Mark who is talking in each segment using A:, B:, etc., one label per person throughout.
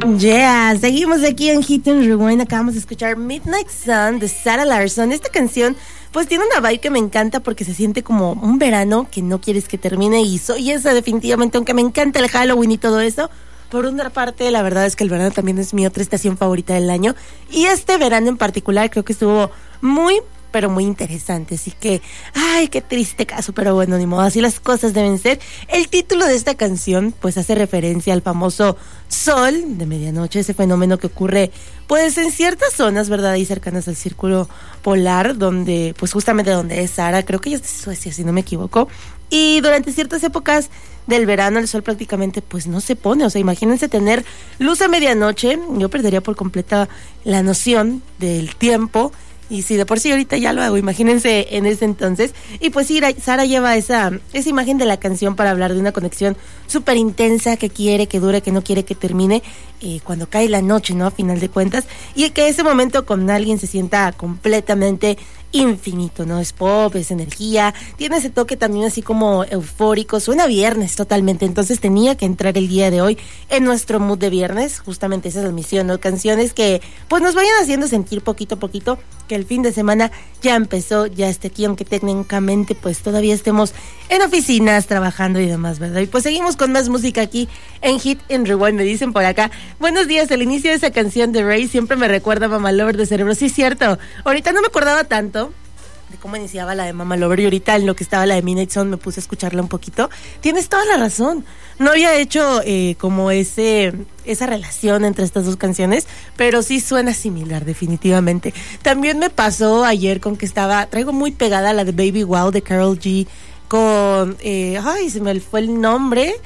A: Yeah, seguimos aquí en Hit and Rewind. Acabamos de escuchar Midnight Sun de Sarah Larsson. Esta canción pues tiene una vibe que me encanta porque se siente como un verano que no quieres que termine y esa definitivamente, aunque me encanta el Halloween y todo eso, por una parte la verdad es que el verano también es mi otra estación favorita del año y este verano en particular creo que estuvo muy pero muy interesante, así que, ay, qué triste caso, pero bueno, ni modo, así las cosas deben ser. El título de esta canción, pues hace referencia al famoso sol de medianoche, ese fenómeno que ocurre, pues en ciertas zonas, ¿verdad?, y cercanas al círculo polar, donde, pues justamente donde es Sara, creo que ella es de Suecia, si no me equivoco, y durante ciertas épocas del verano el sol prácticamente pues no se pone, o sea, imagínense tener luz a medianoche, yo perdería por completa la noción del tiempo. Y si de por sí ahorita ya lo hago, imagínense en ese entonces. Y pues sí, Sara lleva esa imagen de la canción para hablar de una conexión súper intensa que quiere, que dure, que no quiere que termine, cuando cae la noche, ¿no? A final de cuentas. Y que ese momento con alguien se sienta completamente infinito, ¿no? Es pop, es energía, tiene ese toque también así como eufórico, suena viernes totalmente, entonces tenía que entrar el día de hoy en nuestro mood de viernes, justamente esa es la misión, ¿no? Canciones que pues nos vayan haciendo sentir poquito a poquito que el fin de semana ya empezó, ya está aquí, aunque técnicamente pues todavía estemos en oficinas trabajando y demás, ¿verdad? Y pues seguimos con más música aquí en Hit and Rewind, me dicen por acá. Buenos días, el inicio de esa canción de Ray siempre me recuerda a Mama Lover de Cerebro, sí, cierto, ahorita no me acordaba tanto de cómo iniciaba la de Mama Lover y ahorita en lo que estaba la de Midnight Sun me puse a escucharla un poquito. Tienes toda la razón, no había hecho como esa relación entre estas dos canciones, pero sí suena similar definitivamente. También me pasó ayer con que traigo muy pegada la de Baby Wow de Karol G con, se me fue el nombre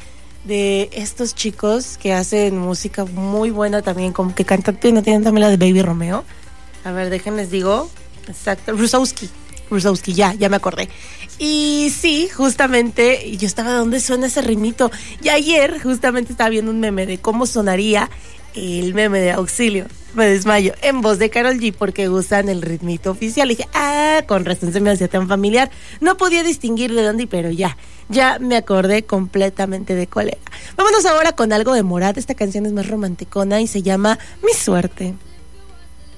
A: de estos chicos que hacen música muy buena también, como que cantan, no tienen también la de Baby Romeo. A ver, déjenles digo, exacto, Rusowski, ya me acordé. Y sí, justamente, yo estaba, ¿dónde suena ese ritmito? Y ayer justamente estaba viendo un meme de cómo sonaría el meme de Auxilio, me desmayo, en voz de Karol G, porque usan el ritmito oficial. Y dije, con razón se me hacía tan familiar. No podía distinguir de dónde, pero ya me acordé completamente de cuál era. Vámonos ahora con algo de Morat. Esta canción es más romanticona y se llama Mi Suerte.